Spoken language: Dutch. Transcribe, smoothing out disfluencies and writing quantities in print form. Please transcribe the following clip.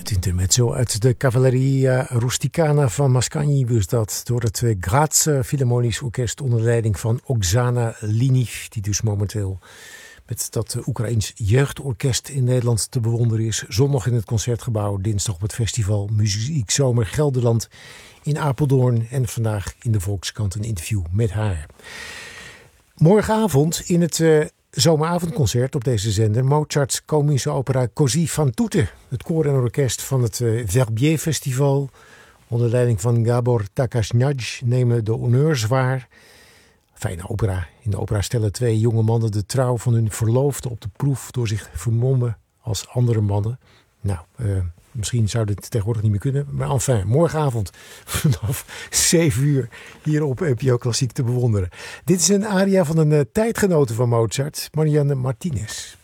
Het intermezzo uit de Cavalleria Rusticana van Mascagni was dat door het Graz Philharmonisch Orkest onder leiding van Oksana Linig, die dus momenteel met dat Oekraïens jeugdorkest in Nederland te bewonderen is. Zondag in het Concertgebouw, dinsdag op het festival Muziek Zomer Gelderland in Apeldoorn en vandaag in de Volkskrant een interview met haar. Morgenavond in het zomeravondconcert op deze zender Mozarts komische opera Così fan tutte. Het koor en orkest van het Verbier Festival onder leiding van Gabor Takasnaj nemen de honneurs waar. Fijne opera. In de opera stellen twee jonge mannen de trouw van hun verloofde op de proef door zich vermommen als andere mannen. Nou, misschien zou dit tegenwoordig niet meer kunnen. Maar enfin, morgenavond vanaf 7 uur hier op NPO Klassiek te bewonderen. Dit is een aria van een tijdgenote van Mozart, Marianne Martinez.